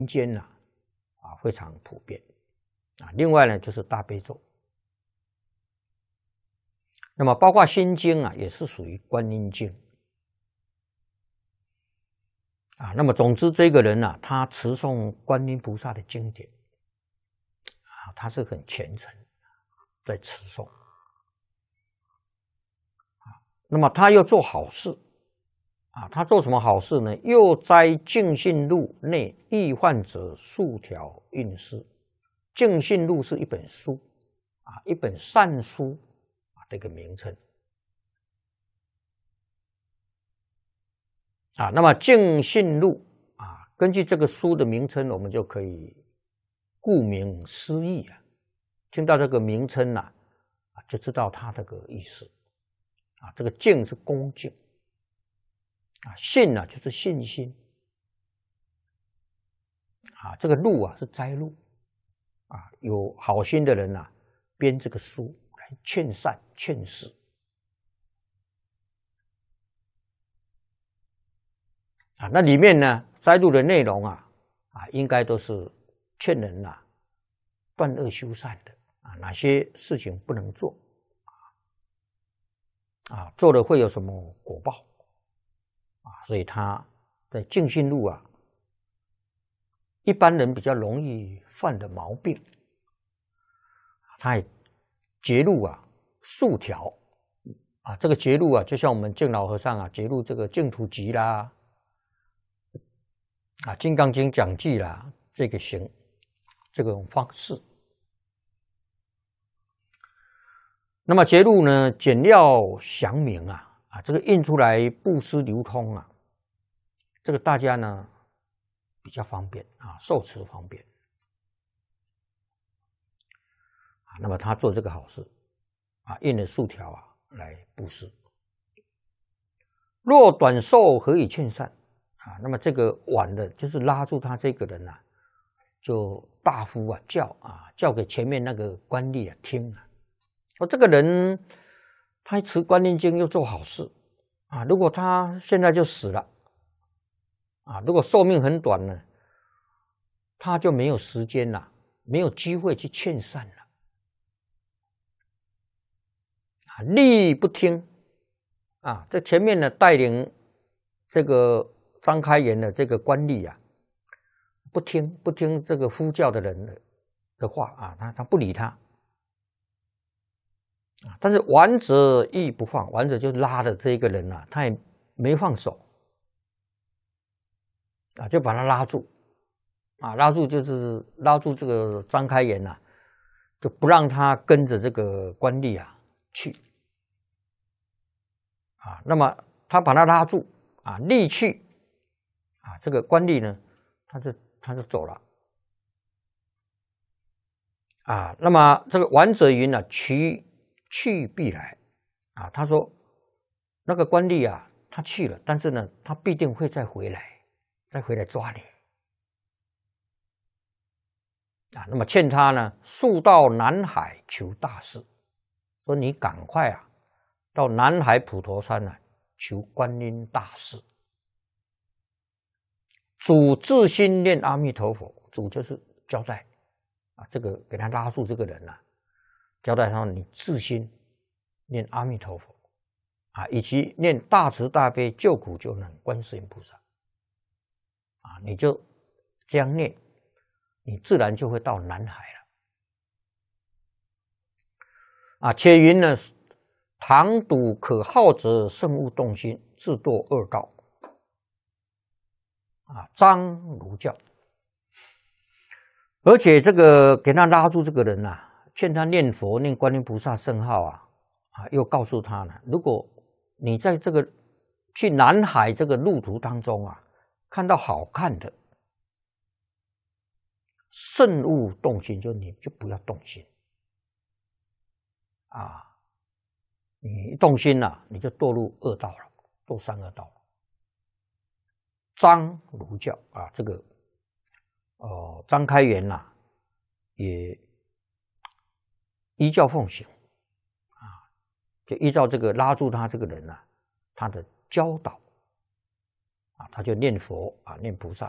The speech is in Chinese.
间非常普遍另外呢就是大悲咒。那么包括心经也是属于观音经那么总之这个人他持诵观音菩萨的经典他是很虔诚在持诵那么他又做好事他做什么好事呢？又摘净信录内易患者数条印诗。净信录是一本书一本善书的一个名称那么净信录根据这个书的名称，我们就可以顾名思义听到这个名称就知道它这个意思这个敬是恭敬信就是信心这个录是摘录有好心的人编这个书来劝善劝世那里面呢摘录的内容应该都是劝人断恶修善的哪些事情不能做做了会有什么果报所以他在净信录一般人比较容易犯的毛病他也节录数条这个节录就像我们净老和尚节录这个净土集啦金刚经讲记啦这种方式。那么节录呢简要详明这个印出来布施流通这个大家呢比较方便受持方便那么他做这个好事印了数条来布施。若短寿何以劝善那么这个晚的就是拉住他这个人就大呼叫给前面那个官吏听说这个人他持观音经又做好事如果他现在就死了如果寿命很短呢，他就没有时间没有机会去劝善了力不听在前面呢带领这个张开眼的这个官吏不听这个呼叫的人的话他不理他但是顽者亦不放，顽者就拉的这个人他也没放手就把他拉住拉住就是拉住这个张开眼就不让他跟着这个官吏去那么他把他拉住力去这个官吏呢他就走了那么这个顽者云去必来他说那个官吏他去了，但是呢他必定会再回来抓你那么劝他呢速到南海求大事，说你赶快到南海普陀山求观音大事。主自心念阿弥陀佛，主就是交代这个给他拉住这个人交代他你自心念阿弥陀佛以及念大慈大悲救苦救难观世音菩萨你就这样念，你自然就会到南海了且云呢唐笃可好者慎勿动心，自堕恶道张如教。而且这个给他拉住这个人劝他念佛念观音菩萨圣号又告诉他呢，如果你在这个去南海这个路途当中看到好看的，慎勿动心，就你就不要动心你一动心你就堕入恶道了，堕三恶道了。张如教这个张开元也依教奉行就依照这个拉住他这个人他的教导他就念佛念菩萨